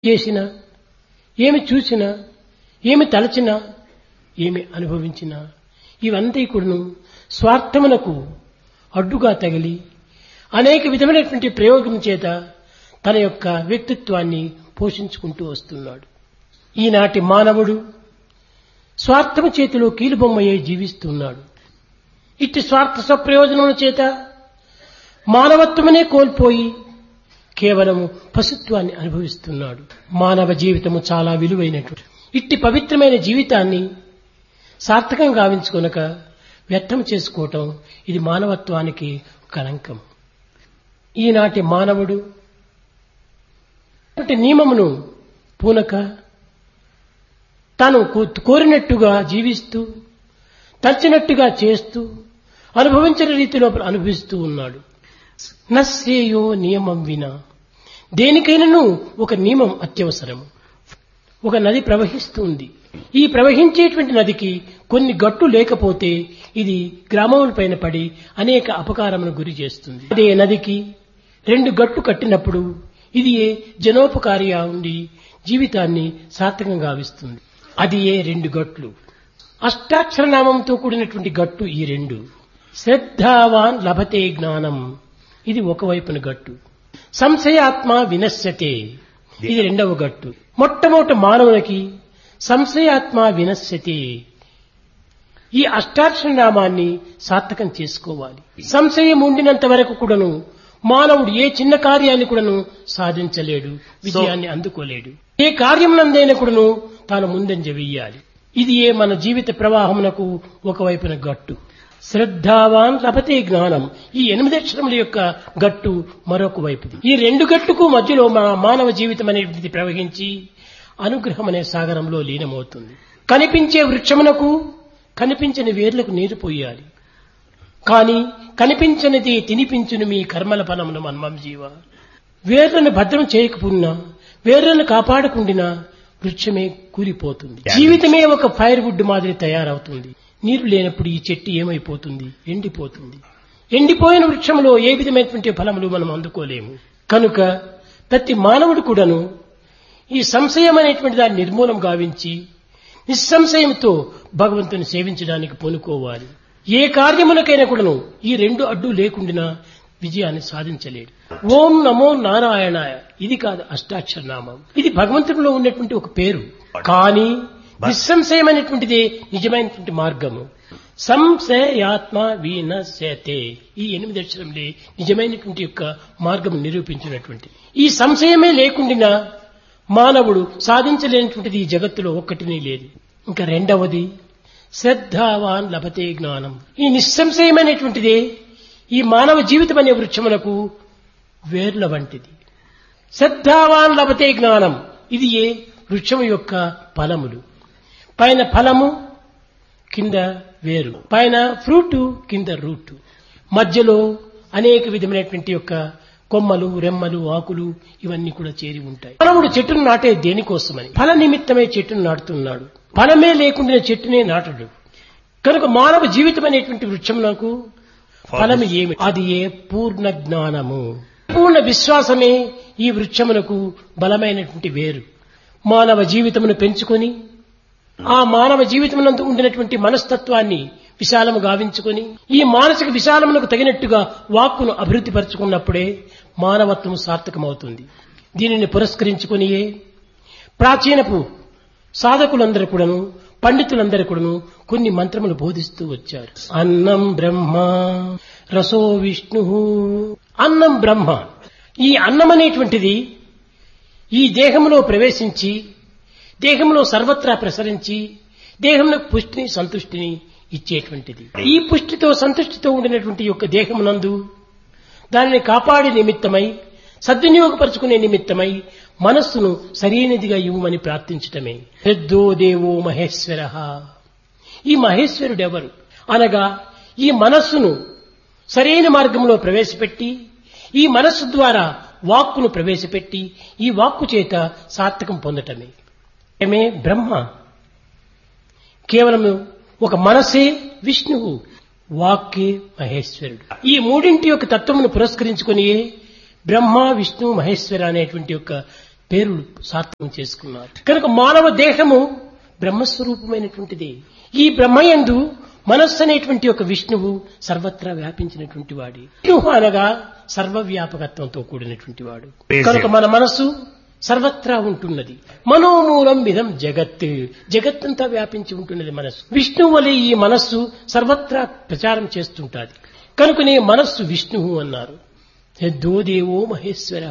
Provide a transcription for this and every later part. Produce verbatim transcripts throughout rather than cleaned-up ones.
చేసినా, ఏమి చూసినా, ఏమి తలచినా, ఏమి అనుభవించినా ఇవంతా కూడాను స్వార్థమునకు అడ్డుగా తగిలి అనేక విధమైనటువంటి ప్రయోగం చేత తన యొక్క వ్యక్తిత్వాన్ని పోషించుకుంటూ వస్తున్నాడు. ఈనాటి మానవుడు స్వార్థము చేతిలో కీలుబొమ్మయ్యే జీవిస్తున్నాడు. ఇట్టి స్వార్థ స్వప్రయోజనముల చేత మానవత్వమనే కోల్పోయి కేవలము పశుత్వాన్ని అనుభవిస్తున్నాడు. మానవ జీవితము చాలా విలువైనటువంటి ఇట్టి పవిత్రమైన జీవితాన్ని సార్థకం గావించుకొనక వ్యర్థం చేసుకోవటం ఇది మానవత్వానికి కళంకం. ఈనాటి మానవుడు నియమమును పూనక తాను కోరినట్టుగా జీవిస్తూ తచ్చినట్టుగా చేస్తూ అనుభవించిన రీతిలో అనుభవిస్తూ ఉన్నాడు. నశ్రేయో నియమం వినా, దేనికైనాను ఒక నియమం అత్యవసరము. ఒక నది ప్రవహిస్తుంది. ఈ ప్రవహించేటువంటి నదికి కొన్ని గట్లు లేకపోతే ఇది గ్రామములపైన పడి అనేక అపకారమును గురి చేస్తుంది. అదే నదికి రెండు గట్లు కట్టినప్పుడు ఇది జనోపకారిగా ఉండి జీవితాన్ని సార్థకంగా గావిస్తుంది. అది ఏ రెండు గట్లు. అష్టాక్షర నామంతో కూడినటువంటి గట్టు ఈ రెండు. శ్రద్ధావాన్ లభతే జ్ఞానం, ఇది ఒకవైపున గట్టు. సంశయాత్మ వినశ్యతే, ఇది రెండవ గట్టు. మొట్టమొదటి మానవునికి సంశయాత్మ వినశ్యతే, ఈ అష్టాక్షర నామాన్ని సార్థకం చేసుకోవాలి. సంశయం ఉండినంత వరకు కూడాను మానవుడు ఏ చిన్న కార్యాన్ని కూడాను సాధించలేడు, విజయాన్ని అందుకోలేడు. ఏ కార్యమునందైనా కూడాను తాను ముందంజ వెయ్యాలి. ఇది ఏ మన జీవిత ప్రవాహమునకు ఒకవైపున గట్టు. శ్రద్ధావాన్ లభతే జ్ఞానం, ఈ ఎనిమిది అక్షరముల యొక్క గట్టు మరొక వైపుది. ఈ రెండు గట్టుకు మధ్యలో మన మానవ జీవితం అనేది ప్రవహించి అనుగ్రహం అనే సాగరంలో లీనమవుతుంది. కనిపించే వృక్షమునకు కనిపించని వేర్లకు నీరు పోయాలి. కాని కనిపించనిది తినిపించును మీ కర్మల ఫలమును మన్మం జీవ. వేర్లను భద్రం చేయకపోయినా, వేర్లను కాపాడకుండినా వృక్షమే కూలిపోతుంది. జీవితమే ఒక ఫైర్ వుడ్ మాదిరి తయారవుతుంది. నీరు లేనప్పుడు ఈ చెట్టు ఏమైపోతుంది? ఎండిపోతుంది. ఎండిపోయిన వృక్షంలో ఏ విధమైనటువంటి ఫలములు మనం అందుకోలేము. కనుక ప్రతి మానవుడు కూడాను ఈ సంశయం అనేటువంటి దాన్ని నిర్మూలం గావించి నిస్సంశయంతో భగవంతుని సేవించడానికి పూనుకోవాలి. ఏ కార్యములకైనా కూడాను ఈ రెండు అడ్డు లేకుండా విజయాన్ని సాధించలేడు. ఓం నమో నారాయణాయ, ఇది కాదు అష్టాక్షర నామం. ఇది భగవంతుడిలో ఉన్నటువంటి ఒక పేరు. కానీ నిస్సంశయమైనటువంటిదే నిజమైనటువంటి మార్గము. సంశయాత్మ వినశ్యతే, ఈ ఎనిమిది అక్షరంలే నిజమైనటువంటి యొక్క మార్గం నిరూపించినటువంటి. ఈ సంశయమే లేకుండా మానవుడు సాధించలేనటువంటిది ఈ జగత్తులో ఒక్కటినే లేదు. ఇంకా రెండవది శ్రద్ధావాన్ లభతే జ్ఞానం. ఈ నిస్సంశయమైనటువంటిదే ఈ మానవ జీవితం అనే వృక్షములకు వేర్ల వంటిది. శ్రద్ధావాన్ లభతే జ్ఞానం, ఇది ఏ వృక్షము యొక్క ఫలములు. పైన ఫలము, కింద వేరు. పైన ఫ్రూటు, కింద రూటు. మధ్యలో అనేక విధమైనటువంటి యొక్క కొమ్మలు, రెమ్మలు, ఆకులు ఇవన్నీ కూడా చేరి ఉంటాయి. మానవుడు చెట్టును నాటే దేనికోసమని? ఫల నిమిత్తమే చెట్టును నాటుతున్నాడు. ఫలమే లేకుండా చెట్టునే నాటడు. కనుక మానవ జీవితం అనేటువంటి వృక్షమునకు ఫలము ఏమి? అది ఏ పూర్ణ జ్ఞానము. పూర్ణ విశ్వాసమే ఈ వృక్షమునకు బలమైనటువంటి వేరు. మానవ జీవితమును పెంచుకొని ఆ మానవ జీవితమునందు ఉండినటువంటి మనస్తత్వాన్ని విశాలము గావించుకొని ఈ మానసిక విశాలమునకు తగినట్టుగా వాక్కును అభివృద్ధి పరుచుకున్నప్పుడే మానవత్వము సార్థకమవుతుంది. దీనిని పురస్కరించుకునియే ప్రాచీనపు సాధకులందరూ కూడాను, పండితులందరూ కూడాను కొన్ని మంత్రములు బోధిస్తూ వచ్చారు. అన్నం బ్రహ్మ రసో విష్ణు. అన్నం బ్రహ్మ. ఈ అన్నం అనేటువంటిది ఈ దేహంలో ప్రవేశించి దేహంలో సర్వత్రా ప్రసరించి దేహంలో పుష్టిని సంతుష్టిని ఇచ్చేటువంటిది. ఈ పుష్టితో సంతుష్టితో ఉండినటువంటి యొక్క దేహమునందు దానిని కాపాడే నిమిత్తమై సద్వినియోగపరుచుకునే నిమిత్తమై మనస్సును సరైనదిగా ఇవ్వమని ప్రార్థించటమే. పెద్దో దేవో మహేశ్వర. ఈ మహేశ్వరుడెవరు అనగా ఈ మనస్సును సరైన మార్గంలో ప్రవేశపెట్టి ఈ మనస్సు ద్వారా వాక్కును ప్రవేశపెట్టి ఈ వాక్కు చేత సార్థకం పొందటమే ఏమే బ్రహ్మ. కేవలం ఒక మనసే విష్ణువు, వాక్కే మహేశ్వరుడు. ఈ మూడింటి యొక్క తత్వమును పురస్కరించుకుని బ్రహ్మ విష్ణు మహేశ్వర అనేటువంటి యొక్క పేరు సార్థకం చేసుకున్నారు. కనుక మానవ దేహము బ్రహ్మస్వరూపమైనటువంటిది. ఈ బ్రహ్మయందు మనస్సు అనేటువంటి ఒక విష్ణువు సర్వత్రా వ్యాపించినటువంటి వాడి. విష్ణువు అనగా సర్వవ్యాపకత్వంతో కూడినటువంటి వాడు. కనుక మన మనస్సు సర్వత్రా ఉంటున్నది. మనోమూలం విధం జగత్, జగత్తంతా వ్యాపించి ఉంటున్నది మనస్సు. విష్ణువు వలె ఈ మనస్సు సర్వత్రా ప్రచారం చేస్తుంటాది. కనుకనే మనస్సు విష్ణువు అన్నారు. యద్దో దేవో మహేశ్వర.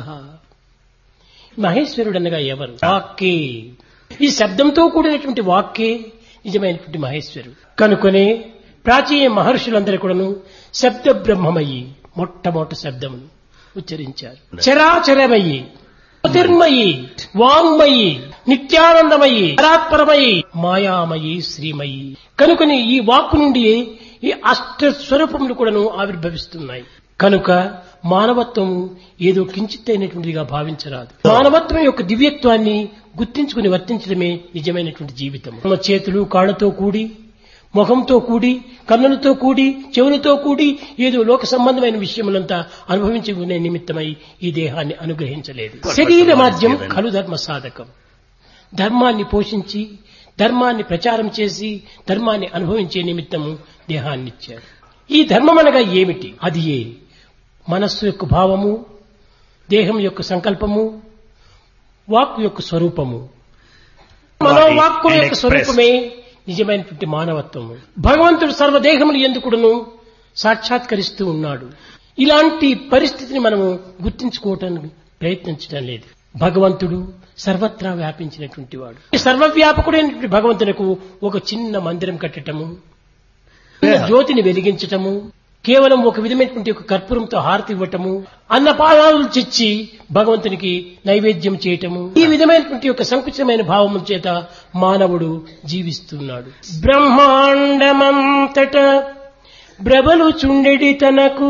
మహేశ్వరుడు అనగా ఎవరు? వాక్కే. ఈ శబ్దంతో కూడినటువంటి వాక్కే నిజమైనటువంటి మహేశ్వరుడు. కనుకనే ప్రాచీన మహర్షులందరూ కూడాను శబ్ద బ్రహ్మమయ్యి మొట్టమొదటి శబ్దమును ఉచ్చరించారు. చరాచరమయ్యి, జ్యోతిర్మయి, వాంగ్మయి, నిత్యానందమయి, పరాత్పరమయి, మాయామయి, శ్రీమయి. కనుకని ఈ వాక్కు నుండి ఈ అష్ట స్వరూపములు కూడాను ఆవిర్భవిస్తున్నాయి. కనుక మానవత్వం ఏదో కించిత్తైనటువంటిదిగా భావించరాదు. మానవత్వం యొక్క దివ్యత్వాన్ని గుర్తించుకుని వర్తించడమే నిజమైనటువంటి జీవితం. మన చేతులు కాళ్లతో కూడి, ముఖంతో కూడి, కన్నులతో కూడి, చెవులతో కూడి ఏదో లోక సంబంధమైన విషయములంతా అనుభవించుకునే నిమిత్తమై ఈ దేహాన్ని అనుగ్రహించలేదు. శరీర మాధ్యం ఖలు ధర్మ సాధకం. ధర్మాన్ని పోషించి, ధర్మాన్ని ప్రచారం చేసి, ధర్మాన్ని అనుభవించే నిమిత్తము దేహాన్ని ఇచ్చారు. ఈ ధర్మం అనగా ఏమిటి? అది ఏ మనస్సు యొక్క భావము, దేహం యొక్క సంకల్పము, వాక్కు యొక్క స్వరూపము. మనోవాక్కు యొక్క స్వరూపమే నిజమైనటువంటి మానవత్వము. భగవంతుడు సర్వదేహములు ఎందుకును సాక్షాత్కరిస్తూ ఉన్నాడు. ఇలాంటి పరిస్థితిని మనము గుర్తించుకోవటానికి ప్రయత్నించడం లేదు. భగవంతుడు సర్వత్రా వ్యాపించినటువంటి వాడు. ఈ సర్వవ్యాపకుడైనటువంటి భగవంతునకు ఒక చిన్న మందిరం కట్టటము, జ్యోతిని వెలిగించటము, కేవలం ఒక విధమైనటువంటి ఒక కర్పూరంతో హారతి ఇవ్వటము, అన్నపానాలు చిచ్చి భగవంతునికి నైవేద్యం చేయటము, ఈ విధమైనటువంటి ఒక సంకుచితమైన భావము చేత మానవుడు జీవిస్తున్నాడు. బ్రహ్మాండమంతట బ్రబలు చుండెడి తనకు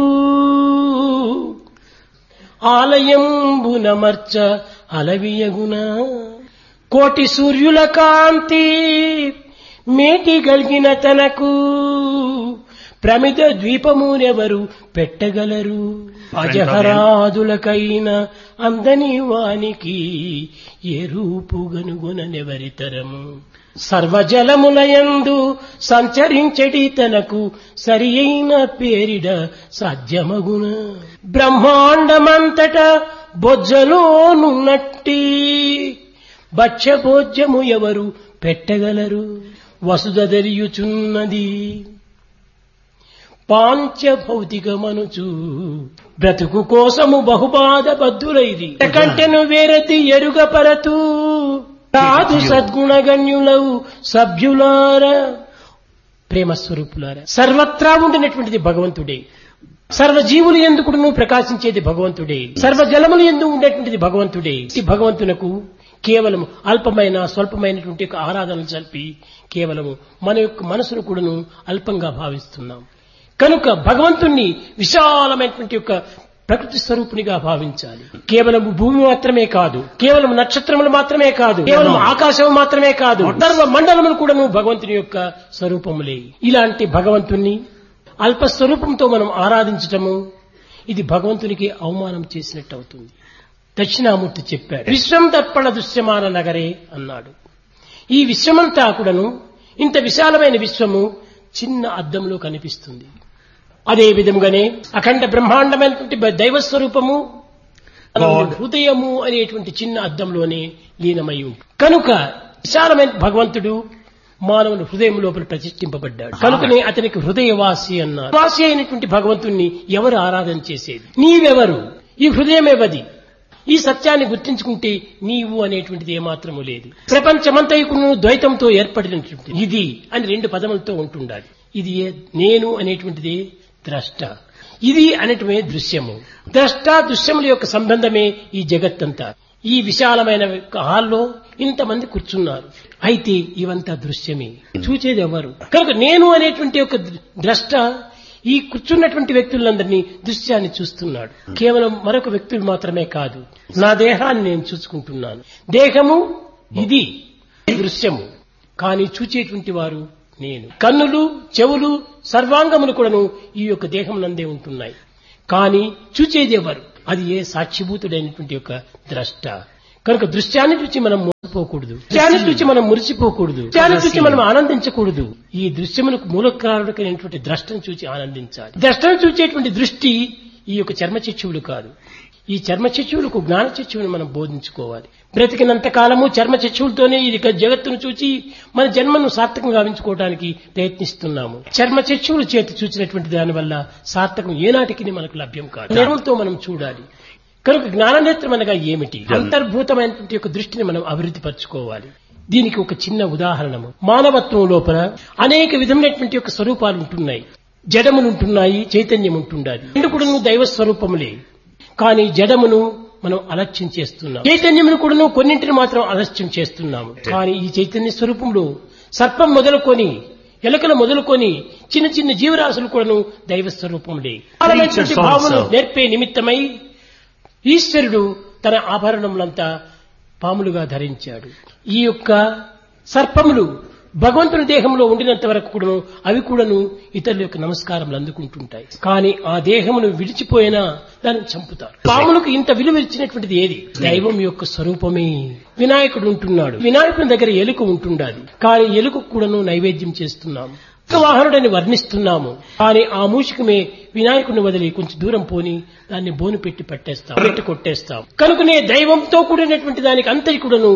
ఆలయంబునమర్చ అలవియగున కోటి సూర్యుల కాంతి మేటి గల్గిన తనకు ప్రమిద ద్వీపమునెవరు పెట్టగలరు? అజహరాదులకైన అందని వానికి ఏ రూపు గనుగొననెవరితరము? సర్వజలములయందు సంచరించడి తనకు సరి అయిన పేరిడ సాధ్యమగున? బ్రహ్మాండమంతట బొజ్జలోనున్నట్టి భక్ష్యభోజ్యము ఎవరు పెట్టగలరు? వసుధ ధరియుచున్నది పాంచభౌతికమనుచు బ్రతుకు కోసము బహుబాధ బద్ధులైది కంటెను వేరతి ఎరుగపరతు రాదు సద్గుణగణ్యులవు సభ్యులార. ప్రేమస్వరూపులారా, సర్వత్రా ఉండినటువంటిది భగవంతుడే. సర్వజీవులు ఎందుకును ప్రకాశించేది భగవంతుడే. సర్వజలములు ఎందు ఉండేటువంటిది భగవంతుడే. ఈ భగవంతునకు కేవలం అల్పమైన స్వల్పమైనటువంటి ఆరాధనలు జరిపి కేవలము మన యొక్క మనసును కూడాను అల్పంగా భావిస్తున్నాం. కనుక భగవంతుణ్ణి విశాలమైనటువంటి యొక్క ప్రకృతి స్వరూపునిగా భావించాలి. కేవలం భూమి మాత్రమే కాదు, కేవలం నక్షత్రములు మాత్రమే కాదు, కేవలం ఆకాశం మాత్రమే కాదు, సర్వ మండలములు కూడాను భగవంతుని యొక్క స్వరూపములే. ఇలాంటి భగవంతుణ్ణి అల్ప స్వరూపంతో మనం ఆరాధించటము ఇది భగవంతునికి అవమానం చేసినట్టు అవుతుంది. దక్షిణామూర్తి చెప్పాడు, విశ్వం దర్పణ దృశ్యమాన నగరే అన్నాడు. ఈ విశ్వమంతా కూడాను, ఇంత విశాలమైన విశ్వము చిన్న అద్దంలో కనిపిస్తుంది. అదే విధంగానే అఖండ బ్రహ్మాండమైనటువంటి దైవస్వరూపము హృదయము అనేటువంటి చిన్న అద్దంలోనే లీనమై ఉంటుంది. కనుక విశాలమైన భగవంతుడు మానవుని హృదయం లోపల ప్రతిష్ఠింపబడ్డాడు. కనుకనే అతనికి హృదయవాసి అన్నారు. వాసి అయినటువంటి భగవంతుణ్ణి ఎవరు ఆరాధన చేసేది? నీవెవరు? ఈ హృదయమేవది? ఈ సత్యాన్ని గుర్తించుకుంటే నీవు అనేటువంటిది ఏమాత్రము లేదు. ప్రపంచమంతయుకును ద్వైతంతో ఏర్పడినటువంటి ఇది అని రెండు పదములతో ఉంటుండాలి. ఇది నేను అనేటువంటిది ద్రష్ట, ఇది అనేటమే దృశ్యము. ద్రష్ట దృశ్యముల యొక్క సంబంధమే ఈ జగత్తంతా. ఈ విశాలమైన హాల్లో ఇంతమంది కూర్చున్నారు, అయితే ఇవంతా దృశ్యమే. చూచేది ఎవరు? కనుక నేను అనేటువంటి ఒక ద్రష్ట ఈ కూర్చున్నటువంటి వ్యక్తులందరినీ దృశ్యాన్ని చూస్తున్నాడు. కేవలం మరొక వ్యక్తులు మాత్రమే కాదు, నా దేహాన్ని నేను చూసుకుంటున్నాను. దేహము ఇది దృశ్యము, కానీ చూచేటువంటి వారు నేను. కన్నులు, చెవులు, సర్వాంగములు కూడాను ఈ యొక్క దేహం నందే ఉంటున్నాయి, కానీ చూచేది ఎవరు? అది ఏ సాక్షిభూతుడైనటువంటి యొక్క ద్రష్ట. కనుక దృశ్యాన్ని చూసి మనం మోసపోకూడదు, దృశ్యాన్ని చూసి మనం మురిసిపోకూడదు, దృశ్యాన్ని చూసి మనం ఆనందించకూడదు. ఈ దృశ్యములకు మూల కారణమైనటువంటి ద్రష్టను చూసి ఆనందించాలి. ద్రష్టను చూసేటువంటి దృష్టి ఈ యొక్క చర్మచక్షువులు కాదు. ఈ చర్మచక్షువులకు జ్ఞానచక్షువుని మనం బోధించుకోవాలి. బ్రతికినంత కాలము చర్మచక్షువులతోనే ఈ జగత్తును చూచి మన జన్మను సార్థకంగా గావించుకోవడానికి ప్రయత్నిస్తున్నాము. చర్మచక్షువుల చేతి చూసినటువంటి దాని వల్ల సార్థకం ఏనాటికి మనకు లభ్యం కాదు. నేత్రంతో మనం చూడాలి. కనుక జ్ఞాననేత్రం అనగా ఏమిటి? అంతర్భూతమైనటువంటి యొక్క దృష్టిని మనం అభివృద్ధి పరచుకోవాలి. దీనికి ఒక చిన్న ఉదాహరణము, మానవత్వం లోపల అనేక విధమైనటువంటి యొక్క స్వరూపాలు ఉంటున్నాయి. జడములుంటున్నాయి, చైతన్యం ఉంటుండాలి. రెండు కూడా దైవ స్వరూపములే. కానీ జడమును మనం అలక్ష్యం చేస్తున్నాం, చైతన్యమును కూడా కొన్నింటిని మాత్రం అలక్ష్యం చేస్తున్నాము. కానీ ఈ చైతన్య స్వరూపంలో సర్పం మొదలుకొని ఎలకలు మొదలుకొని చిన్న చిన్న జీవరాశులు కూడాను దైవ స్వరూపములే. భావమును నేర్పే నిమిత్తమై ఈశ్వరుడు తన ఆభరణములంతా పాములుగా ధరించాడు. ఈ యొక్క సర్పములు భగవంతుని దేహంలో ఉండినంత వరకు కూడాను అవి కూడాను ఇతరుల యొక్క నమస్కారములు అందుకుంటుంటాయి. కానీ ఆ దేహమును విడిచిపోయినా దాన్ని చంపుతారు. పాములకు ఇంత విలువ ఇచ్చినటువంటిది ఏది? దైవం యొక్క స్వరూపమే. వినాయకుడు ఉంటున్నాడు, వినాయకుని దగ్గర ఎలుక ఉంటుండాలి. కానీ ఎలుక కూడాను నైవేద్యం చేస్తున్నాము, వాహనుడని వర్ణిస్తున్నాము. కానీ ఆ మూషికమే వినాయకుడిని వదిలి కొంచెం దూరం పోని దాన్ని బోను పెట్టి పట్టేస్తాం, పెట్టి కొట్టేస్తాం. కనుకనే దైవంతో కూడినటువంటి దానికి అంతటి కూడాను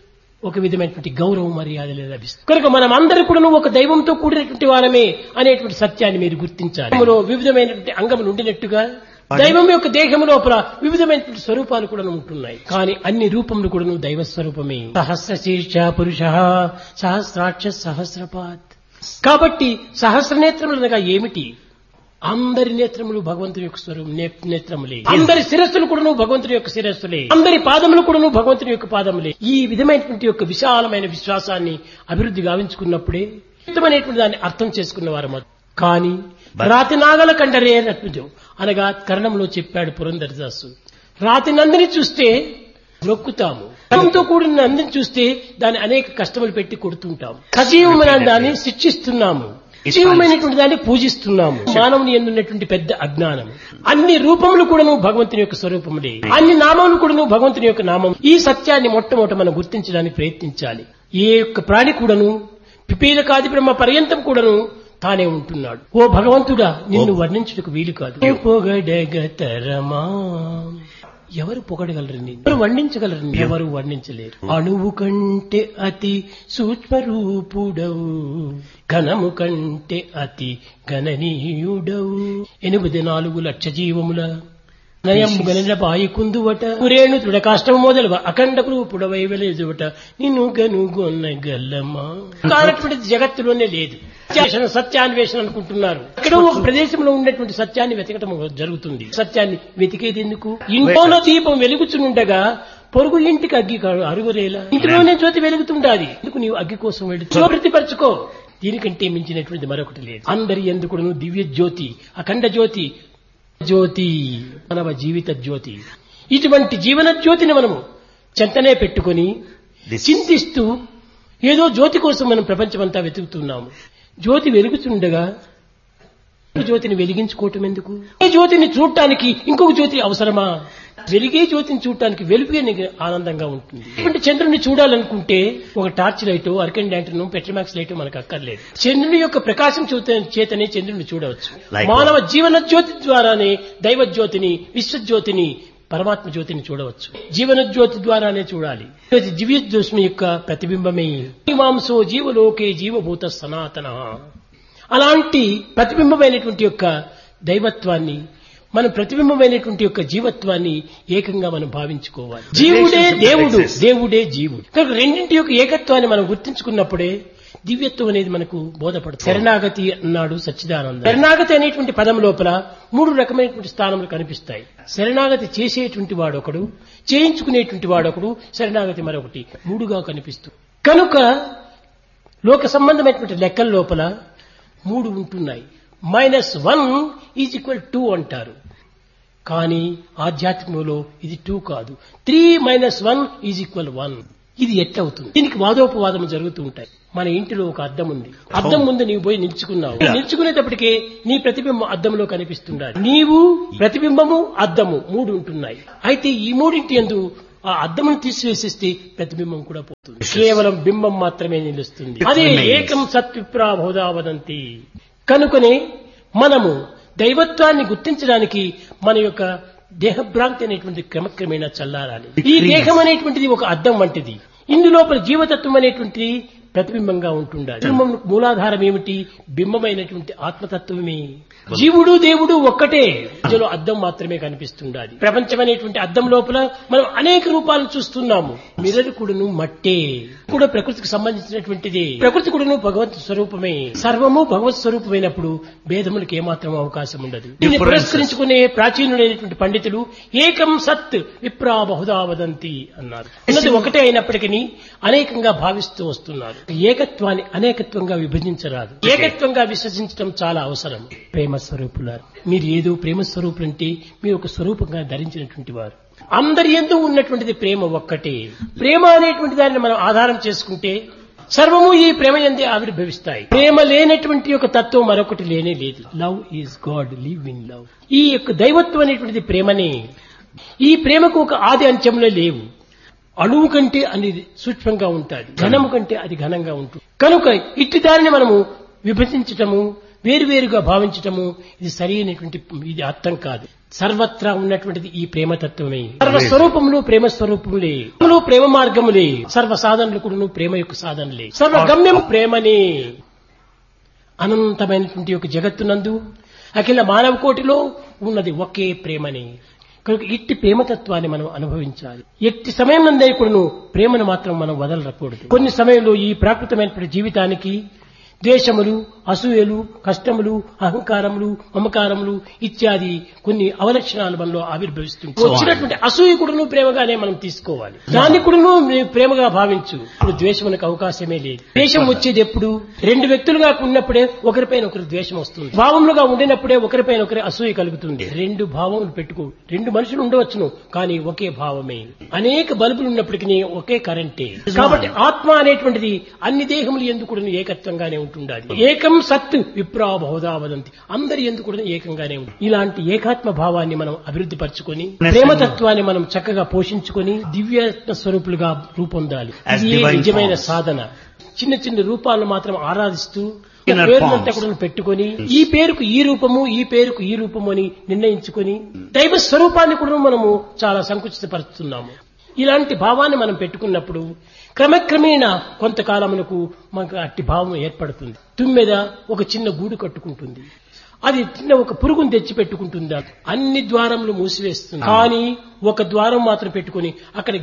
ఒక విధమైనటువంటి గౌరవం మర్యాదలు లభిస్తుంది. కనుక మనం అందరూ కూడా ఒక దైవంతో కూడినటువంటి వారమే అనేటువంటి సత్యాన్ని మీరు గుర్తించాలి. వివిధమైనటువంటి అంగములు ఉండినట్టుగా దైవం యొక్క దేహం లోపల వివిధమైనటువంటి స్వరూపాలు కూడా ఉంటున్నాయి. కానీ అన్ని రూపములు కూడా దైవ స్వరూపమే. సహస్ర శీర్ష పురుష సహస్రాక్ష సహస్రపాత్. కాబట్టి సహస్ర నేత్రములు అనగా ఏమిటి? అందరి నేత్రములు భగవంతుని యొక్క స్వరూపం నేత్రములే. అందరి శిరస్సులు కూడాను భగవంతుని యొక్క శిరస్సులే. అందరి పాదములు కూడాను భగవంతుని యొక్క పాదములే. ఈ విధమైనటువంటి యొక్క విశాలమైన విశ్వాసాన్ని అభివృద్ధి గావించుకున్నప్పుడే యుద్ధమైనటువంటి దాన్ని అర్థం చేసుకున్న వారు. కానీ రాతి నాగల కండరే నటుజం అనగా కర్ణంలో చెప్పాడు పురంధరదాసు. రాతి నందిని చూస్తే నొక్కుతాము, కర్ణంతో కూడిన నందిని చూస్తే దాన్ని అనేక కష్టములు పెట్టి కొడుతుంటాము. సజీవమైన దాన్ని శిక్షిస్తున్నాము, జీవమైనటువంటి దాన్ని పూజిస్తున్నాము. మానవుని ఎందున్నటువంటి పెద్ద అజ్ఞానం. అన్ని రూపములు కూడాను భగవంతుని యొక్క స్వరూపములే, అన్ని నామములు కూడాను భగవంతుని యొక్క నామం. ఈ సత్యాన్ని మొట్టమొదట మనం గుర్తించడానికి ప్రయత్నించాలి. ఏ యొక్క ప్రాణి కూడాను పిపీలకాది బ్రహ్మ పర్యంతం కూడాను తానే ఉంటున్నాడు. ఓ భగవంతుడా, నిన్ను వర్ణించుటకు వీలు కాదు. పొగడగతరమా, ఎవరు పొగడగలరు? ఎవరు వర్ణించగలరు? ఎవరు వర్ణించలేరు. అణువు కంటే అతి సూక్ష్మరూపుడవు, ఘనము కంటే అతి గణనీయుడవు. ఎనిమిది నాలుగు లక్ష జీవముల నయము గనిన బాయి కుందువట, పురేణు దృఢ కాష్టము మొదలవ అఖండ రూపుడవై వెలేదువట, నిన్ను గనుగొన్న గల్లమా. కానటువంటి జగత్తులోనే లేదు. సత్యాన్వేషణ అనుకుంటున్నారు. ఎక్కడో ఒక ప్రదేశంలో ఉన్నటువంటి సత్యాన్ని వెతకటం జరుగుతుంది. సత్యాన్ని వెతికేది ఎందుకు? ఇంట్లోనో దీపం వెలుగుచుండగా పొరుగు ఇంటికి అగ్గి అరుగురేలా? ఇంటిలోనే జ్యోతి వెలుగుతుండాలి. ఎందుకు నీవు అగ్గి కోసం వెళ్ళి ప్రతిపరచుకో. దీనికంటే మించినటువంటి మరొకటి లేదు. అందరి ఎందుకు దివ్య జ్యోతి, అఖండ జ్యోతి, జ్యోతి మానవ జీవిత జ్యోతి. ఇటువంటి జీవన జ్యోతిని మనము చెంతనే పెట్టుకుని చింతిస్తూ ఏదో జ్యోతి కోసం మనం ప్రపంచమంతా వెతుకుతున్నాము. జ్యోతి వెలుగుతుండగా జ్యోతిని వెలిగించుకోవటం ఎందుకు? ఈ జ్యోతిని చూడటానికి ఇంకొక జ్యోతి అవసరమా? వెలిగే జ్యోతిని చూడటానికి వెలుగే ఆనందంగా ఉంటుంది. ఇటువంటి చంద్రుడిని చూడాలనుకుంటే ఒక torch light, అర్కెన్ lantern, Petromax light మనకు అక్కర్లేదు. చంద్రుని యొక్క ప్రకాశం చేతనే చంద్రుడిని చూడవచ్చు. మానవ జీవన జ్యోతి ద్వారానే దైవ జ్యోతిని, విశ్వజ్యోతిని, పరమాత్మ జ్యోతిని చూడవచ్చు. జీవన జ్యోతి ద్వారానే చూడాలి. దివ్య జ్యోతి యొక్క ప్రతిబింబమే మాంసో జీవలోకే జీవభూత సనాతన. అలాంటి ప్రతిబింబమైనటువంటి యొక్క దైవత్వాన్ని, మన ప్రతిబింబమైనటువంటి యొక్క జీవత్వాన్ని ఏకంగా మనం భావించుకోవాలి. జీవుడే దేవుడు, దేవుడే జీవుడు. కనుక రెండింటి యొక్క ఏకత్వాన్ని మనం గుర్తించుకున్నప్పుడే దివ్యత్వం అనేది మనకు బోధపడుతుంది. శరణాగతి అన్నాడు సచ్చిదానంద. శరణాగతి అనేటువంటి పదం లోపల మూడు రకమైనటువంటి స్థానములు కనిపిస్తాయి. శరణాగతి చేసేటువంటి వాడొకడు, చేయించుకునేటువంటి వాడొకడు, శరణాగతి మరొకటి, మూడుగా కనిపిస్తుంది. కనుక లోక సంబంధమైనటువంటి లెక్కల లోపల మూడు ఉంటున్నాయి. Minus one is equal two అంటారు. కానీ ఆధ్యాత్మికంలో ఇది టూ కాదు. Three minus one is equal one. ఇది ఎట్లవుతుంది? దీనికి వాదోపవాదం జరుగుతూ ఉంటాయి. మన ఇంటిలో ఒక అద్దం ఉంది. అద్దం ముందు నీవు పోయి నిల్చుకున్నావు. నిల్చుకునేటప్పటికే నీ ప్రతిబింబం అద్దంలో కనిపిస్తుండాలి. నీవు, ప్రతిబింబము, అద్దము మూడు ఉంటున్నాయి. అయితే ఈ మూడింటి యందు ఆ అద్దమును తీసివేసేస్తే ప్రతిబింబం కూడా పోతుంది. కేవలం బింబం మాత్రమే నిలుస్తుంది. అదే ఏకం సత్విప్రా బహుధా వదంతి. కనుకనే మనము దైవత్వాన్ని గుర్తించడానికి మన యొక్క దేహభ్రాంతి అనేటువంటి క్రమక్రమేణా చల్లారాలి. ఈ దేహం అనేటువంటిది ఒక అద్దం వంటిది. ఇందులోపల జీవతత్వం అనేటువంటిది ప్రతిబింబంగా ఉంటుండాలి. బింబం మూలాధారం ఏమిటి? బింబమైనటువంటి ఆత్మతత్వమే. జీవుడు దేవుడు ఒక్కటే. ఇందులో అద్దం మాత్రమే కనిపిస్తుండాలి. ప్రపంచం అనేటువంటి అద్దం లోపల మనం అనేక రూపాలను చూస్తున్నాము. మిర్రర్ కూడాను మట్టే, కూడా ప్రకృతికి సంబంధించినటువంటిది. ప్రకృతి కూడాను భగవత్ స్వరూపమే. సర్వము భగవత్ స్వరూపమైనప్పుడు భేదములకు ఏమాత్రం అవకాశం ఉండదు. దీన్ని పురస్కరించుకునే ప్రాచీనులైనటువంటి పండితులు ఏకం సత్ విప్రా బహుధా వదంతి అన్నారు. ఉన్నది ఒకటే అయినప్పటికీ అనేకంగా భావిస్తూ వస్తున్నారు. ఏకత్వాన్ని అనేకత్వంగా విభజించరాదు. ఏకత్వంగా విశ్వసించడం చాలా అవసరం. ప్రేమ స్వరూపులారు, మీరు ఏదో ప్రేమ స్వరూపులంటే మీరు ఒక స్వరూపంగా ధరించినటువంటి వారు. అందరి యందు ఉన్నటువంటిది ప్రేమ ఒక్కటే. ప్రేమ అనేటువంటి దానిని మనం ఆధారం చేసుకుంటే సర్వము ఈ ప్రేమ యందే ఆవిర్భవిస్తాయి. ప్రేమ లేనటువంటి ఒక తత్వం మరొకటి లేనే లేదు. Love is God, live in love. ఈ యొక్క దైవత్వం అనేటువంటిది ప్రేమనే. ఈ ప్రేమకు ఒక ఆది అంత్యంలో లేవు. అణువు కంటే అనేది సూక్ష్మంగా ఉంటుంది, ఘనము కంటే అది ఘనంగా ఉంటుంది. కనుక ఇట్టి దానిని మనము విభజించటము, వేరువేరుగా భావించటము ఇది సరైనటువంటి ఇది అర్థం కాదు. సర్వత్రా ఉన్నటువంటిది ఈ ప్రేమతత్వమే. సర్వస్వరూపములు ప్రేమ స్వరూపములే, ప్రేమ మార్గములే, సర్వ సాధనలు కూడా ప్రేమ యొక్క సాధనలే, సర్వగమ్యం ప్రేమనే. అనంతమైనటువంటి ఒక జగత్తునందు అఖిల మానవ కోటిలో ఉన్నది ఒకే ప్రేమని. కనుక ఇట్టి ప్రేమతత్వాన్ని మనం అనుభవించాలి. ఎట్టి సమయం నందే కూడాను ప్రేమను మాత్రం మనం వదలకూడదు. కొన్ని సమయంలో ఈ ప్రాకృతమైనటువంటి జీవితానికి ద్వేషములు, అసూయలు, కష్టములు, అహంకారములు, మమకారములు ఇత్యాది కొన్ని అవలక్షణాలు మనలో ఆవిర్భవిస్తుంది. వచ్చినటువంటి అసూయ కూడాను ప్రేమగానే మనం తీసుకోవాలి. దాన్ని కూడాను ప్రేమగా భావించు. ఇప్పుడు ద్వేషమునకు అవకాశమే లేదు. ద్వేషం వచ్చేది ఎప్పుడు? రెండు వ్యక్తులుగా ఉన్నప్పుడే ఒకరిపైన ఒకరు ద్వేషం వస్తుంది. భావములుగా ఉండినప్పుడే ఒకరిపైన ఒకరి అసూయ కలుగుతుంది. రెండు భావములు పెట్టుకో, రెండు మనుషులు ఉండవచ్చును, కానీ ఒకే భావమే. అనేక బల్బులు ఉన్నప్పటికీ ఒకే కరెంటే. కాబట్టి ఆత్మ అనేటువంటిది అన్ని దేహములు ఎందుకు కూడా ఏకత్వంగానే ఉంటుండాలి. ఏకం సత్ విప్రా బహుధా వదంతి. అందరి ఎందుకు కూడా ఏకంగానే ఉంటుంది. ఇలాంటి ఏకాత్మ భావాన్ని మనం అభివృద్ధి పరచుకొని ప్రేమతత్వాన్ని మనం చక్కగా పోషించుకొని దివ్యాత్మ స్వరూపులుగా రూపొందాలి. ఇది నిజమైన సాధన. చిన్న చిన్న రూపాలను మాత్రం ఆరాధిస్తూ పేరునంతా కూడా పెట్టుకొని ఈ పేరుకు ఈ రూపము, ఈ పేరుకు ఈ రూపము అని నిర్ణయించుకొని దైవ స్వరూపాన్ని కూడా మనము చాలా సంకుచితపరుస్తున్నాము. ఇలాంటి భావాన్ని మనం పెట్టుకున్నప్పుడు క్రమక్రమేణా కొంతకాలమునకు మనకు అట్టి భావం ఏర్పడుతుంది. తుమ్మెద ఒక చిన్న గూడు కట్టుకుంటుంది. అది చిన్న ఒక పురుగును తెచ్చి పెట్టుకుంటుందా, అన్ని ద్వారములు మూసివేస్తుంది. కానీ ఒక ద్వారం మాత్రం పెట్టుకుని అక్కడ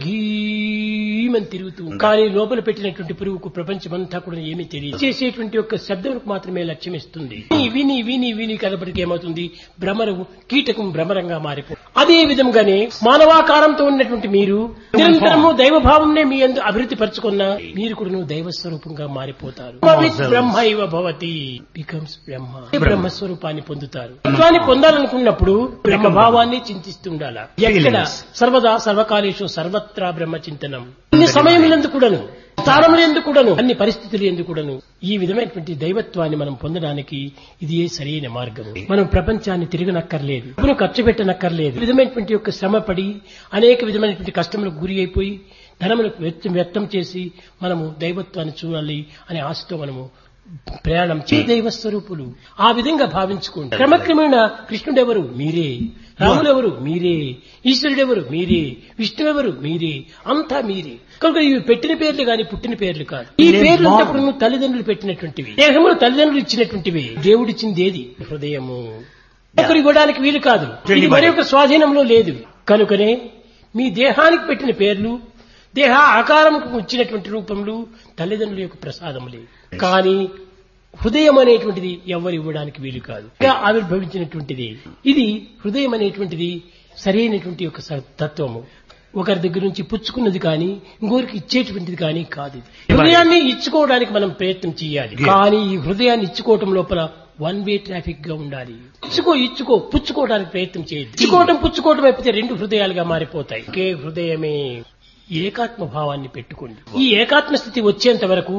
గీమని తిరుగుతూ, కానీ లోపల పెట్టినటువంటి పురుగుకు ప్రపంచమంతా కూడా ఏమీ తెలియదు. చేసేటువంటి యొక్క శబ్దములకు మాత్రమే లక్ష్యం ఇస్తుంది. విని విని విని కనపడికి ఏమవుతుంది? భ్రమరము కీటకం భ్రమరంగా మారిపో. అదే విధంగానే మానవాకారంతో ఉన్నటువంటి మీరు నిరంతరము దైవభావంనే మీ యందు అభివృద్ధి పరచుకున్న మీరు కూడా దైవ స్వరూపంగా మారిపోతారు. బ్రహ్మ ఇవ భవతి బికమ్స్ బ్రహ్మ. బ్రహ్మస్వరూపాన్ని పొందుతారు. తత్వాన్ని పొందాలనుకున్నప్పుడు బ్రహ్మభావాన్ని చింతిస్తుండాలా. ఎక్కడ సర్వదా సర్వకాలేషు సర్వత్రా బ్రహ్మ చింతనం. అన్ని సమయములందు కూడాను, స్థానములందు కూడాను, అన్ని పరిస్థితులు ఎందు కూడాను ఈ విధమైనటువంటి దైవత్వాన్ని మనం పొందడానికి ఇది సరైన మార్గము. మనం ప్రపంచాన్ని తిరగనక్కర్లేదు, డబ్బును ఖర్చు పెట్టనక్కర్లేదు. విధమైనటువంటి యొక్క శ్రమపడి అనేక విధమైనటువంటి కష్టములకు గురి అయిపోయి ధనములకు వ్యర్థం చేసి మనము దైవత్వాన్ని చూడాలి అనే ఆశతో మనము ప్రయాణం చే దైవ స్వరూపులు ఆ విధంగా భావించుకోండి. క్రమక్రమేణా కృష్ణుడెవరు? మీరే. రాములెవరు? మీరే. ఈశ్వరుడెవరు? మీరే. విష్ణువెవరు? మీరే. అంతా మీరే. కనుక ఇవి పెట్టిన పేర్లు గాని పుట్టిన పేర్లు కాదు. ఈ పేర్లంతా కూడా తల్లిదండ్రులు పెట్టినటువంటివి. దేహములు తల్లిదండ్రులు ఇచ్చినటువంటివి. దేవుడిచ్చింది ఏది? హృదయము. ఒకరు ఇవ్వడానికి వీలు కాదు. ఇది మరి ఒక స్వాధీనంలో లేదు. కనుకనే మీ దేహానికి పెట్టిన పేర్లు, దేహ ఆకారంకు వచ్చినటువంటి రూపములు తల్లిదండ్రుల యొక్క ప్రసాదములే. కానీ హృదయం అనేటువంటిది ఎవరు ఇవ్వడానికి వీలు కాదు. ఆవిర్భవించినటువంటిది ఇది. హృదయం అనేటువంటిది సరైనటువంటి యొక్క తత్వము. ఒకరి దగ్గర నుంచి పుచ్చుకున్నది కానీ ఇంకొకరికి ఇచ్చేటువంటిది కానీ కాదు. హృదయాన్ని ఇచ్చుకోవడానికి మనం ప్రయత్నం చేయాలి. కానీ ఈ హృదయాన్ని ఇచ్చుకోవటం లోపల వన్ వే ట్రాఫిక్ గా ఉండాలి. ఇచ్చుకో ఇచ్చుకో పుచ్చుకోవడానికి ప్రయత్నం చేయాలి. ఇచ్చుకోవటం పుచ్చుకోవటం అయిపోతే రెండు హృదయాలుగా మారిపోతాయి. ఒకే హృదయమే. ఏకాత్మ భావాన్ని పెట్టుకోండి. ఈ ఏకాత్మ స్థితి వచ్చేంత వరకు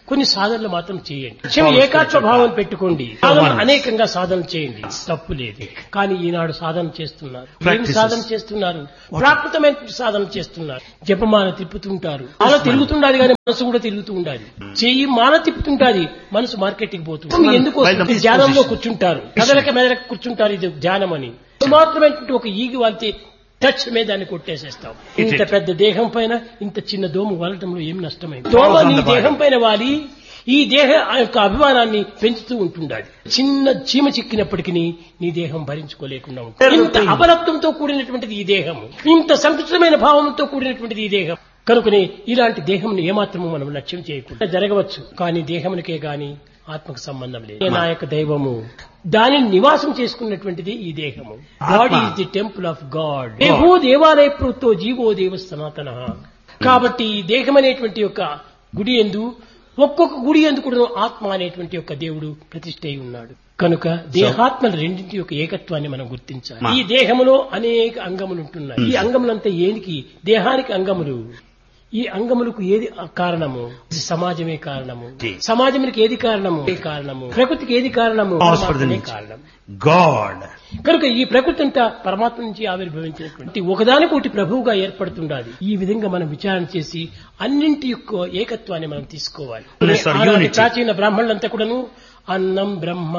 కొన్ని సాధనలు మాత్రం చేయండి. శివ ఏకాత్మ భావం పెట్టుకోండి. సాధన అనేకంగా సాధన చేయండి, తప్పు లేదు. కానీ ఈనాడు సాధన చేస్తున్నారు. ఏం సాధన చేస్తున్నారు? ప్రాకృతమైన సాధన చేస్తున్నారు. జపమాల తిప్పుతుంటారు. అలా తిరుగుతుండాలి కానీ మనసు కూడా తిరుగుతూ ఉండాలి. చెయ్యి మాల తిప్పుతుంటాది, మనసు మార్కెట్కి పోతుంది. ఎందుకు ధ్యానంలో కూర్చుంటారు, కదలక మెదలక కూర్చుంటారు. ఇది ధ్యానం అని మాత్రమే ఒక ఈగి వాళ్తే టచ్ మీద దాన్ని కొట్టేసేస్తాం. ఇంత పెద్ద దేహం పైన ఇంత చిన్న దోమ వాలటంలో ఏం నష్టమైంది? దోమ నీ దేహం పైన వాలి ఈ దేహ యొక్క అభిమానాన్ని పెంచుతూ ఉంటుండాలి. చిన్న చీమ చిక్కినప్పటికీ నీ దేహం భరించుకోలేకుండా ఉంటుంది. ఇంత అబలత్వంతో కూడినటువంటిది ఈ దేహం, ఇంత సంకుచితమైన భావంతో కూడినటువంటిది ఈ దేహం. కనుకనే ఇలాంటి దేహంను ఏమాత్రము మనం లక్ష్యం చేయకుండా జరగవచ్చు. కానీ దేహమునికే గాని ఆత్మకు సంబంధం లేదు. నా యొక్క దైవము దానిని నివాసం చేసుకున్నటువంటిది ఈ దేహము. Body is the temple of God. దేహో దేవాలయ ప్రవృత్తో జీవో దేవ సనాతన. కాబట్టి ఈ దేహం అనేటువంటి యొక్క గుడి యందు ఒక్కొక్క గుడి యందు కూడా ఆత్మ అనేటువంటి యొక్క దేవుడు ప్రతిష్ఠ అయి ఉన్నాడు. కనుక దేహాత్మల రెండింటి యొక్క ఏకత్వాన్ని మనం గుర్తించాలి. ఈ దేహములో అనేక అంగములు ఉంటున్నాయి. ఈ అంగములంతా ఏనికి? దేహానికి అంగములు. ఈ అంగములకు ఏది కారణము? సమాజమే కారణము. సమాజానికి ఏది కారణము? కారణము. ప్రకృతికి ఏది కారణము? కారణం గాడ్. కనుక ఈ ప్రకృతి అంతా పరమాత్మ నుంచి ఆవిర్భవించినటువంటి ఒకదానికొకటి ప్రభువుగా ఏర్పడుతుండాలి. ఈ విధంగా మనం విచారణ చేసి అన్నింటి యొక్క ఏకత్వాన్ని మనం తీసుకోవాలి. ప్రాచీన బ్రాహ్మణులంతా కూడాను అన్నం బ్రహ్మ,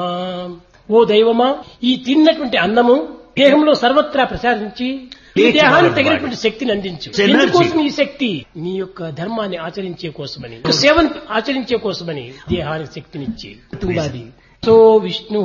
ఓ దైవమా ఈ తిన్నటువంటి అన్నము దేహంలో సర్వత్రా ప్రసారించి ఈ దేహానికి తగినటువంటి శక్తిని అందించు. ఎందుకోసం ఈ శక్తి? నీ యొక్క ధర్మాన్ని ఆచరించే కోసమని, సేవను ఆచరించే కోసమని దేహానికి శక్తినిచ్చి ఉండాలి. సో విష్ణు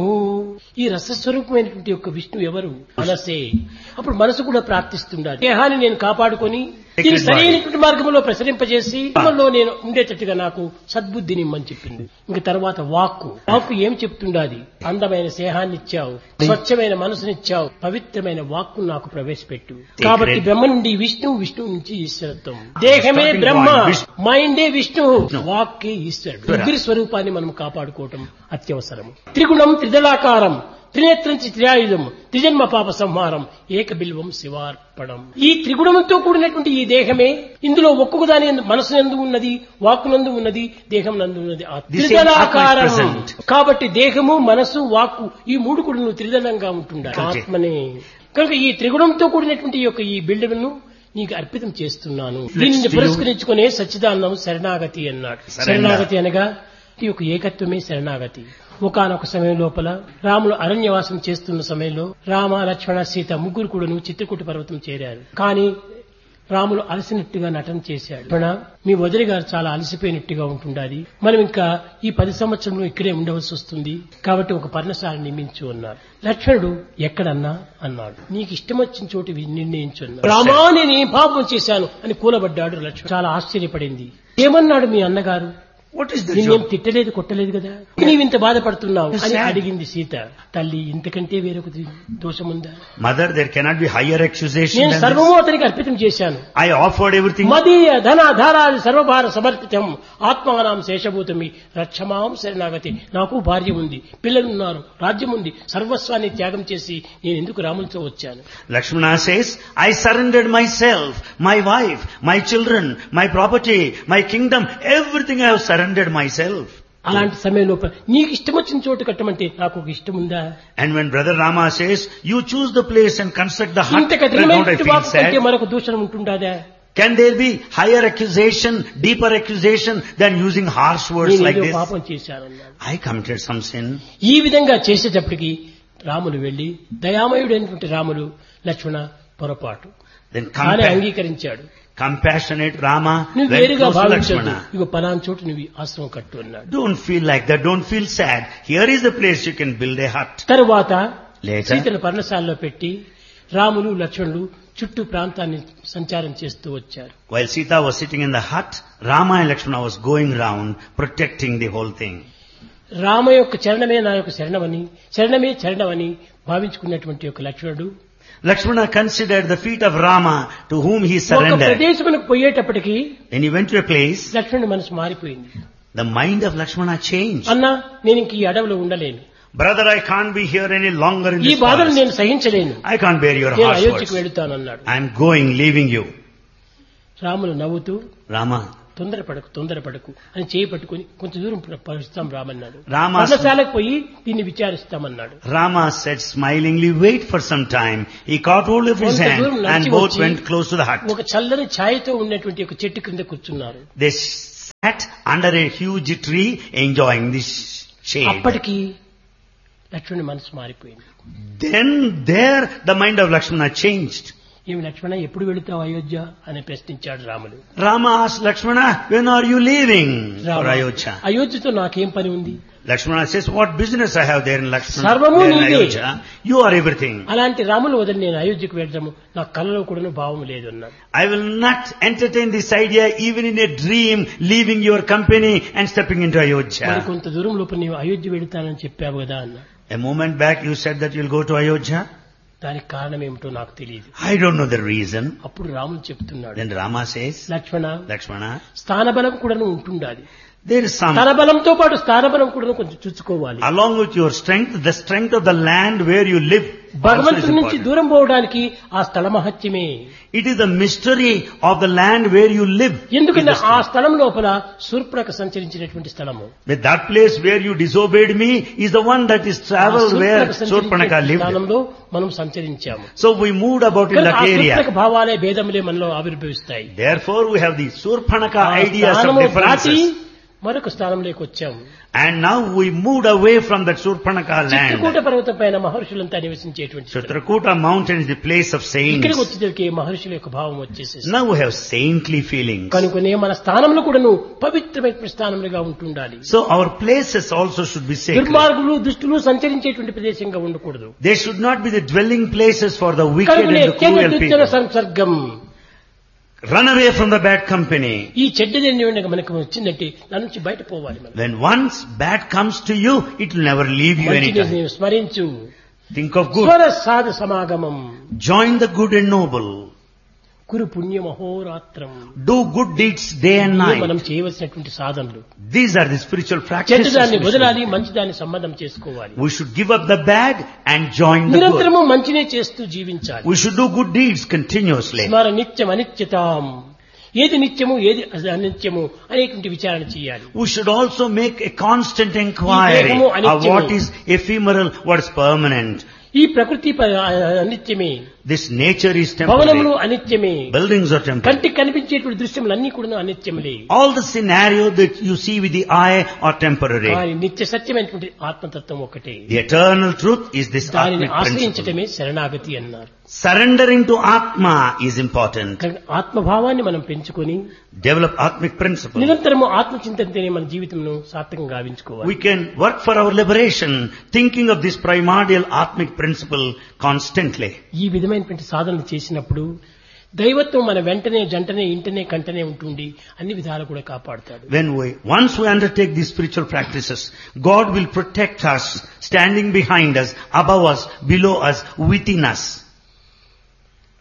ఈ రసస్వరూపమైనటువంటి యొక్క విష్ణు ఎవరు? మనసే. అప్పుడు మనసు కూడా ప్రార్థిస్తుండాలి. దేహాన్ని నేను కాపాడుకొని దీన్ని సరైనటువంటి మార్గంలో ప్రసరింపజేసి లో నేను ఉండేటట్టుగా నాకు సద్బుద్ధిని ఇమ్మని చెప్పింది. ఇంక తర్వాత వాక్కు. వాక్కు ఏం చెప్తుండాది? అందమైన స్నేహాన్ని ఇచ్చావు, స్వచ్ఛమైన మనసునిచ్చావు, పవిత్రమైన వాక్కు నాకు ప్రవేశపెట్టు. కాబట్టి బ్రహ్మ నుండి విష్ణువు, విష్ణువు నుంచి ఈశ్వరత్వం. దేహమే బ్రహ్మ, మైండే విష్ణువు, వాక్కే ఈశ్వరుడు. ముగ్గురి స్వరూపాన్ని మనం కాపాడుకోవటం అత్యవసరం. త్రిగుణం త్రిదళాకారం, త్రినేత్రం త్రియాయుధం, త్రిజన్మ పాప సంహారం, ఏక బిల్వం శివార్పణం. ఈ త్రిగుణంతో కూడినటువంటి ఈ దేహమే ఇందులో ఒక్కొక్క దాని మనసు నందు ఉన్నది, వాక్కు నందు ఉన్నది, దేహం నందు ఉన్నది. త్రిదళాకారం. కాబట్టి దేహము, మనసు, వాక్కు ఈ మూడు కూడా త్రిదళంగా ఉంటుండాలి. ఆత్మనే. కనుక ఈ త్రిగుణంతో కూడినటువంటి యొక్క ఈ బిల్డింగ్ ను నీకు అర్పితం చేస్తున్నాను. దీనిని పురస్కరించుకునే సచ్చిదానందం శరణాగతి అన్నాడు. శరణాగతి అనగా ఈ యొక్క ఏకత్వమే శరణాగతి. ఒకానొక సమయం లోపల రాములు అరణ్యవాసం చేస్తున్న సమయంలో రామ, లక్ష్మణ, సీత ముగ్గురు కూడాను చిత్రకూట పర్వతం చేరారు. కానీ రాములు అలసినట్టుగా నటన చేశాడు. మీ వదిలి గారు చాలా అలసిపోయినట్టుగా ఉంటుండాలి, మనం ఇంకా ఈ పది సంవత్సరంలో ఇక్కడే ఉండవలసి వస్తుంది, కాబట్టి ఒక పర్ణశాల నియమించు అన్నారు. లక్ష్మణుడు ఎక్కడన్నా అన్నాడు. నీకు ఇష్టం వచ్చిన చోటు నిర్ణయించు అన్నాడు. రామా నేను ఏం పాపం చేశాను అని కూలబడ్డాడు లక్ష్మణుడు. చాలా ఆశ్చర్యపడింది. ఏమన్నాడు మీ అన్నగారు? నిన్నేం తిట్టలేదు, కొట్టలేదు కదా, నీవింత బాధపడుతున్నావు అని అడిగింది సీత. తల్లి ఇంతకంటే వేరొక దోషముందా? Mother, there cannot be higher accusation. నేను సర్వము అతనికి అర్పితం చేశాను. I offered everything. మదీయ ధన ధారాది సర్వభార సమర్పితం ఆత్మానాం శేషభూతమి రక్షమాం శరణాగతి. నాకు భార్య ఉంది, పిల్లలున్నారు, రాజ్యం ఉంది, సర్వస్వాన్ని త్యాగం చేసి నేను ఎందుకు రాములతో వచ్చాను? లక్ష్మణ says, I surrendered my self, my wife, my children, my property, my Kingdom, everything I have surrendered myself. అలాంటి సమయంలో నీకు ఇష్టం వచ్చిన చోటు కట్టమంటే నాకు ఒక ఇష్టం ఉందా? And when brother Rama says, you choose the place and construct the hut, ఇంత కఠినమైన వాక్కు కంటే మరొక దూషణ ఉంటుందా? Can there be higher accusation, deeper accusation than using harsh words like this? పాపం చేశానన్నాడు. I committed some sin. ఈ విధంగా చేసేటప్పటికి రాములు వెళ్లి దయామయుడైనటువంటి రాములు లక్ష్మణ పొరపాటు Then కానీ అంగీకరించాడు. Compassionate Rama నువ్వు వేరుగా భావించొద్దు, ఇగో పలానా చోటు నువ్వు ఆశ్రమం కట్టు అన్నాడు. Don't feel like that, don't feel sad. Here is the place you can build a hut. తరువాత సీతను పర్ణశాలలో పెట్టి రాములు లక్ష్మణులు చుట్టూ ప్రాంతాన్ని సంచారం చేస్తూ వచ్చారు. While Sita was sitting in the hut, Rama and Lakshmana was going round protecting the whole thing. Rama యొక్క చరణమే నా యొక్క శరణమని, శరణమే చరణమని భావించుకున్నటువంటి యొక్క లక్ష్మణుడు Lakshmana considered the feet of Rama to whom he surrendered. ఒక ప్రదేశమునకు పోయేటప్పటికి when he went to a place, లక్ష్మణుడి మనసు మారిపోయింది. the mind of Lakshmana changed. అన్నా నేను ఇంక ఈ అడవిలో ఉండలేను. Brother, I can't be here any longer in this ఈ బాధను నేను సహించలేను. I can't bear your నేను harsh అయోధ్యకు words. వెళ్తాను అన్నాడు. I am going, leaving you. Ramulu నవ్వుతూ Rama తొందరపడకు తొందరపడకు అని చేయి పట్టుకుని కొంచెం దూరం పరిస్తాం రామన్నాడు. Rama పర్ణశాలకు పోయి దీన్ని విచారిస్తామన్నాడు. Rama said smilingly, wait for some time. He caught hold of his hand and both went close to the hut. ఒక చల్లని ఛాయతో ఉన్నటువంటి ఒక చెట్టు కింద కూర్చున్నారు. They sat under a huge tree enjoying this shade. అప్పటికి లక్ష్మణుని మనసు మారిపోయింది. Then there the mind of Lakshmana changed. ఏమి లక్ష్మణ ఎప్పుడు వెళుతావు అయోధ్య అని ప్రశ్నించాడు రాముడు. Rama asked Lakshmana, when are you leaving for Ayodhya? అయోధ్యతో నాకేం పని ఉంది? Lakshmana says, what business I have there in Lakshmana? సర్వము There in నీదే. Ayodhya? You are everything. అలాంటి రాములు వదిలి నేను అయోధ్యకు వెళ్ళడము నా కలలో కూడా భావం లేదు అన్నాడు. I will not entertain this idea even in a dream, leaving your company and stepping into మరి Ayodhya. కొంత దూరం లోపల నీవు అయోధ్య వెళుతానని చెప్పావు కదా అన్నా. A moment back you said that you will go to Ayodhya. దానికి కారణం ఏమిటో నాకు తెలియదు. I don't know the reason. అప్పుడు రాముడు చెప్తున్నాడు, Then Rama says, లక్ష్మణ Lakshmana, స్థానబలం కూడా ఉంటుండాలి. there is some, తన బలంతో పాటు స్థానబలం కూడా కొంచెం చూసుకోవాలి. along with your strength, the strength of the land where you live also is భగవంతుడి నుంచి important. దూరం పోవడానికి ఆ స్థల మహత్యమే. It is the mystery of the land where you live. ఎందుకంటే ఆ స్థలం లోపల శూర్పణఖ సంచరించినటువంటి స్థలము. With that place where you disobeyed me is the one that is traveled where Surpanaka lived. స్థానంలో మనం సంచరించాము. So we moved about in that area. Shurpanakha భావాలే భేదములే మనలో ఆవిర్భవిస్తాయి. Therefore we have the Surpanaka ఆ ideas of స్థానము దాటి differences. మరొక స్థానంలోకి వచ్చాము. And now we moved away from that Surpanaka Chitrakoot land. పర్వతం పైన మహర్షులంతా నివసించేటువంటి స్థలం. Chitrakuta mountain is the place of ఇక్కడికి saints. వచ్చేసరికి మహర్షుల యొక్క భావం వచ్చేసేసి Now we have saintly feelings. కనుకనే మన స్థానంలో కూడాను పవిత్రమైన స్థానములుగా ఉంటుండాలి. So our places also should be sacred. దుర్మార్గులు దుష్టులు సంచరించేటువంటి ప్రదేశంగా ఉండకూడదు. They should not be the dwelling places for the wicked కనుకనే and the cruel త్యజ people. సంసర్గం. Run away from the bad company. ఈ చెడ్డది మనకు వచ్చిందంటే దాని నుంచి బయట పోవాలి మనం. When once bad comes to you, it will never leave you మంచిని anytime. నీవు స్మరించు. Think of good. స్వర సాధు సమాగమం Join the good and noble. కురు పుణ్య మహోరాత్రం. Do good deeds day and ఇవే night. మనం చేయవలసినటువంటి సాధనలు. These are the spiritual practices. చెడ్డదాన్ని we వదలాలి, should- మంచిదాన్ని సంబంధం చేసుకోవాలి. We should give up the bad and join the good. నిరంతరము మంచినే చేస్తూ జీవించాలి. We should do good deeds continuously. స్మర నిత్యం అనిత్యతాం. ఏది నిత్యము ఏది అనిత్యము అనేటువంటి విచారణ చేయాలి. We should also make a constant inquiry దేహము of అనిత్యము. what is ephemeral, what is permanent. ఈ ప్రకృతి ప- అనిత్యమే, This nature is భవనములు temporary. అనిత్యమే, Buildings are temporary. కంటికి కనిపించేటువంటి దృశ్యములన్నీ కూడా అనిత్యములే. All the scenario that you see with the eye are temporary. కానీ నిత్య సత్యమైనటువంటి ఆత్మతత్వం ఒకటే. The eternal truth is this దానిని Atmic principle. ఆశ్రయించటమే శరణాగతి అన్నారు. Surrendering to Atma is important. కనుక ఆత్మభావాన్ని మనం పెంచుకొని Develop Atmic principle. నిరంతరము ఆత్మచింతనతోనే మన జీవితంను సార్థకంగా గావించుకోవాలి. We can work for our liberation thinking of this primordial Atmic principle constantly. ఈ విధమైనటువంటి సాధనలు చేసినప్పుడు దైవత్వం మన వెంటనే జంటనే ఇంటనే కంటనే ఉంటుంది, అన్ని విధాలు కూడా కాపాడుతాడు. When we, once we undertake these spiritual practices, God will protect us, standing behind us, above us, below us, within us.